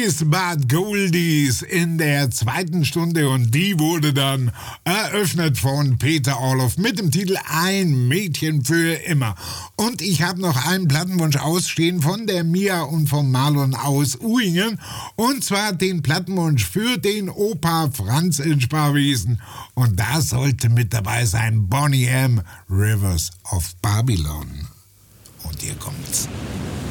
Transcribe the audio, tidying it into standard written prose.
Oldies but Goldies in der zweiten Stunde und die wurde dann eröffnet von Peter Orloff mit dem Titel Ein Mädchen für immer. Und ich habe noch einen Plattenwunsch ausstehen von der Mia und vom Marlon aus Uhingen und zwar den Plattenwunsch für den Opa Franz in Sparwiesen und da sollte mit dabei sein Boney M. Rivers of Babylon. Und hier kommt's.